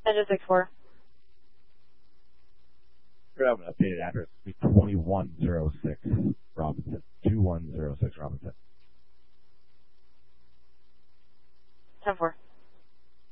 Engine 6-4. We're going to have an updated address. 2106 Robinson. 2106 Robinson.